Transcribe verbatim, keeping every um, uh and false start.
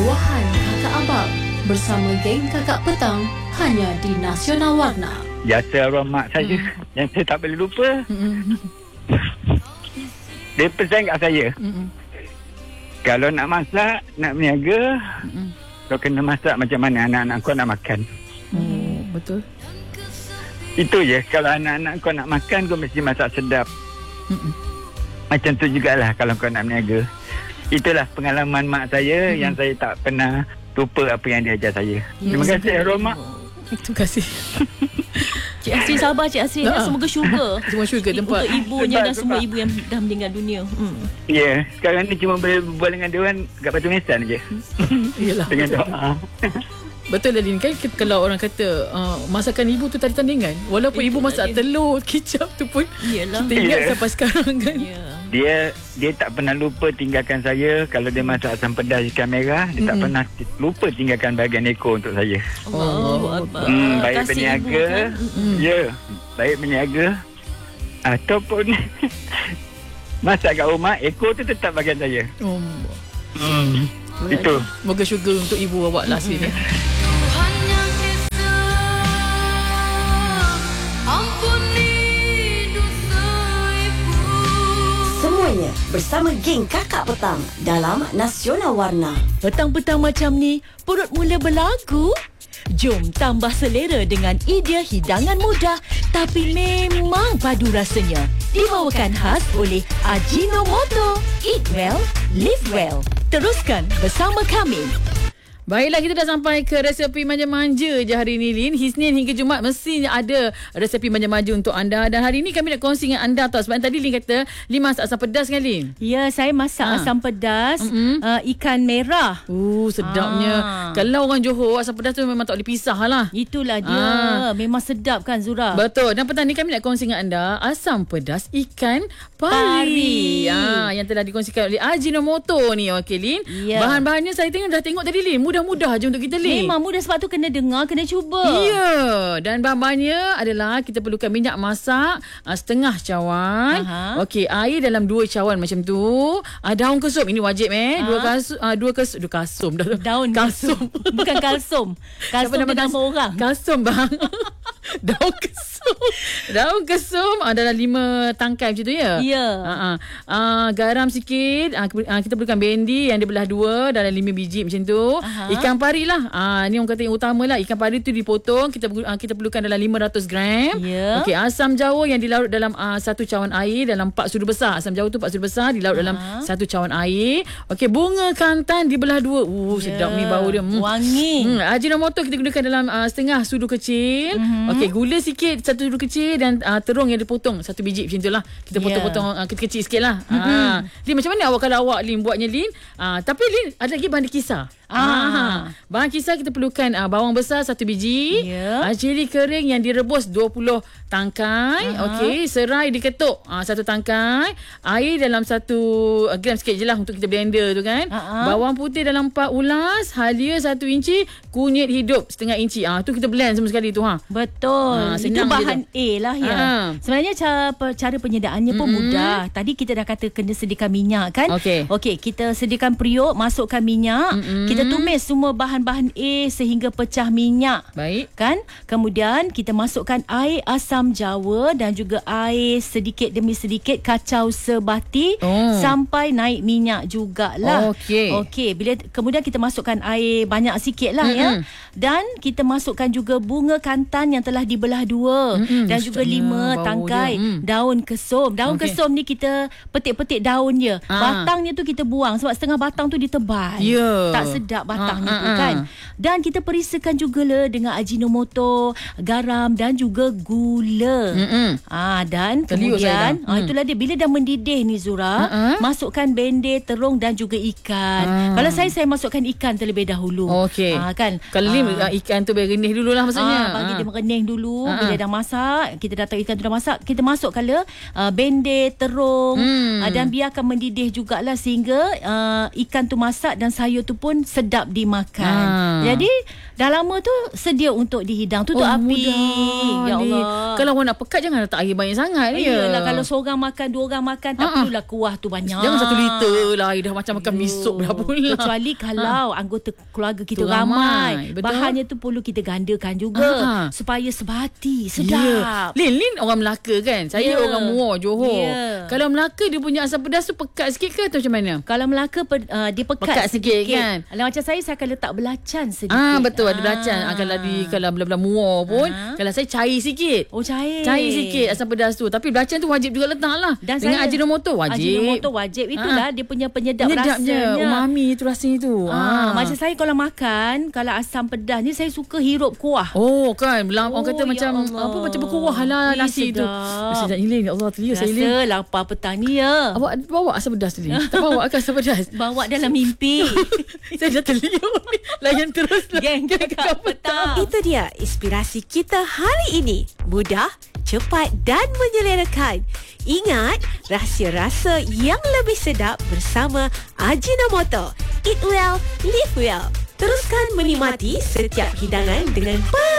Luahan Kakak Abang bersama geng Kakak Petang hanya di Nasional Warna. Jasa arwah mak saya mm-hmm. yang saya tak boleh lupa. Mm-hmm. Dia pesan kat saya. Mm-hmm. Kalau nak masak, nak berniaga, mm-hmm. kau kena masak macam mana anak-anak kau nak makan. Oh, betul. Itu je. Kalau anak-anak kau nak makan, kau mesti masak sedap. Mm-mm. Macam tu jugalah kalau kau nak berniaga. Itulah pengalaman mak saya mm-hmm. yang saya tak pernah lupa apa yang dia ajar saya. Ya, terima kasih, arwah mak. Terima kasih. Cik Asri sabar Cik Asri. Nah. Semoga syurga. Semua syurga tempat. Untuk ibunya dan semua ibu yang dah meninggal dunia. Hmm. Ya, yeah, sekarang ni cuma boleh berbual dengan dia orang kat Batu Nisan je. Iyalah. Dengan doa. Betul Lin, kan kalau orang kata uh, masakan ibu tu tadi tandingan. Walaupun Itu ibu masak dia. telur, kicap tu pun Yelah. kita ingat yeah. sampai sekarang kan. Yeah. Dia dia tak pernah lupa tinggalkan saya. Kalau dia masak asam pedas ikan merah, dia mm-hmm. tak pernah lupa tinggalkan bahagian ekor untuk saya. Allah. Hmm, baik berniaga. Kan? Mm-hmm. Ya, baik berniaga. Ataupun masak kat rumah, ekor tu tetap bahagian saya. Oh. Hmm. Itu. Moga syurga untuk ibu awak lah sini. Semuanya bersama geng Kakak Petang dalam Nasional Warna. Petang-petang macam ni, perut mula berlagu? Jom tambah selera dengan idea hidangan mudah tapi memang padu rasanya. Dibawakan khas oleh Ajinomoto. Eat well, live well. Teruskan bersama kami. Baiklah, kita dah sampai ke resepi manja-manja je hari ni, Lin. Isnin hingga Jumaat mestinya ada resepi manja-manja untuk anda. Dan hari ni kami nak kongsi dengan anda tau. Sebab tadi Lin kata, Lin masak asam pedas kan, Lin? Ya, saya masak ha. asam pedas mm-hmm. uh, ikan merah. Uh, sedapnya. Ha. Kalau orang Johor, asam pedas tu memang tak boleh pisah lah. Itulah dia. Ha. Memang sedap kan, Zura? Betul. Dan petang ni kami nak kongsi dengan anda asam pedas ikan pari. pari. Ha, yang telah dikongsikan oleh Ajinomoto ni. Okey, Lin. Ya. Bahan-bahannya saya tengok dah tengok tadi, Lin. Mudah mudah je untuk kita, Lin. Memang mudah, sebab tu kena dengar, kena cuba. Ya. Dan bahan-bahannya adalah kita perlukan minyak masak uh, setengah cawan. Uh-huh. Okey, air dalam dua cawan macam tu. Uh, daun kesum ini wajib eh. Uh. Dua kasum, uh, dua kasum, dua kasum dah. Daun kasum. Bukan kalsum. Kalsum tu nama orang. Kasum bang. Daun kesum. Daun kesum uh, dalam lima tangkai macam tu ya. Ya. Uh-huh. Uh, garam sikit. Uh, kita perlukan bendi yang dibelah dua dalam lima biji macam tu. Uh-huh. Ikan pari lah. Ah, ni orang kata yang utama lah. Ikan pari tu dipotong. Kita uh, kita perlukan dalam lima ratus gram. Yeah. Okey, asam jawa yang dilarut dalam uh, satu cawan air dalam empat sudu besar. Asam jawa tu empat sudu besar dilarut uh-huh. dalam satu cawan air. Okey, bunga kantan dibelah dua. Uh, yeah. Sedap ni bau dia. Hmm. Wangi. Hmm, Ajinomoto kita gunakan dalam uh, setengah sudu kecil. Uh-huh. Okey, gula sikit satu sudu kecil dan uh, terung yang dipotong satu biji macam tu lah. Kita potong-potong yeah. uh, kecil-kecil sikit lah. Uh-huh. Ah. Lin, macam mana awak kalau awak Lin buatnya, Lin? Uh, tapi Lin ada lagi bahan kisar. Ah. Bahan kisar kita perlukan uh, bawang besar satu biji, yeah. uh, cili kering yang direbus dua puluh tangkai, uh-huh. okey, serai diketuk uh, satu tangkai, air dalam satu uh, gram sikit je lah untuk kita blender tu kan. Uh-huh. Bawang putih dalam empat ulas, halia satu inci, kunyit hidup setengah inci. Ah uh, tu kita blend semua sekali tu ha. Betul. Uh, Itu bahan A lah ya. Uh-huh. Sebenarnya cara cara penyediaannya pun mm-hmm. mudah. Tadi kita dah kata kena sediakan minyak kan? Okey. Okey, kita sediakan periuk, masukkan minyak. Mm-hmm. Kita tumis semua bahan-bahan A sehingga pecah minyak. Baik. Kan? Kemudian kita masukkan air asam jawa dan juga air sedikit demi sedikit, kacau sebati oh. sampai naik minyak jugalah. Okey. Okey, bila kemudian kita masukkan air banyak sikit lah mm-hmm. ya. Dan kita masukkan juga bunga kantan yang telah dibelah dua mm-hmm. dan juga lima tangkai mm. daun kesum. Daun okay. kesum ni kita petik-petik daun je. Ah. Batangnya tu kita buang sebab setengah batang tu ditebal. Yeah. Tak sedap batangnya ah, tu ah, kan. Ah. Dan kita perisakan juga lah dengan Ajinomoto, garam dan juga gula. Mm-mm. Ah dan Teliuk kemudian ah, itulah dia, bila dah mendidih ni Zura, uh-uh. masukkan bendir, terung dan juga ikan. Ah. Kalau saya saya masukkan ikan terlebih dahulu. Okey. Ah kan. Kalau ah. ikan tu berenih dululah maksudnya. Ah, bagi ah. dia merening dulu. Ah. Bila dah masak, kita dah tahu ikan tu dah masak, kita masukkanlah uh, bendir, terung hmm. uh, dan biarkan mendidih jugalah sehingga uh, ikan tu masak dan sayur tu pun sedap dimakan. Ha. Jadi dah lama tu sedia untuk dihidang. Tutup Oh, api. mudah. Ya Ni, Allah. kalau orang nak pekat jangan letak air banyak sangat. Ya. Yalah, kalau seorang makan, dua orang makan, tak Ha-ha. perlulah kuah tu banyak. Jangan satu liter lah. Air dah macam makan mi sup dah pula. Kecuali kalau anggota keluarga kita Tu ramai. ramai. Betul. Bahannya tu perlu kita gandakan juga. Ha-ha. Supaya sebati, Ya. sedap. Lin, Lin orang Melaka kan? Saya Ya. orang Muar, Johor. Ya. Kalau Melaka dia punya asam pedas tu pekat sikit ke atau macam mana? Kalau Melaka uh, dia pekat, Pekat sikit, kan? Kalau macam saya, saya akan letak belacan sedikit. Ah betul, ada belacan. Ah, kalau di kalau belah-belah Muar pun, Ah. kalau saya cair sikit. Oh, cair. Cair sikit asam pedas tu. Tapi belacan tu wajib juga letak lah. Dan dengan saya- ajinomoto wajib. Ajinomoto wajib. Itulah Ah. dia punya penyedap, Penyedap je. rasanya. Umami tu rasanya tu. Ah, Ah. macam saya kalau makan, kalau asam pedas ni saya suka hirup kuah. Oh kan, Belang, Oh, orang kata ya macam Allah. apa macam berkuah lah Ih, nasi tu. sedap. Sedap ni Lin. Ya Allah, telia saya Lin. Rasa lapar petang ni ya. Awak bawa asam pedas tu Lin. Tak bawa kan asam pedas. Bawa dalam mimpi. Saya dah terliur ni. Layan terus lah. Geng Kakak Petang. Itu dia inspirasi kita hari ini. Mudah, cepat dan menyelerakan. Ingat, rahsia rasa yang lebih sedap bersama Ajinomoto. Eat well, live well. Teruskan menikmati setiap hidangan dengan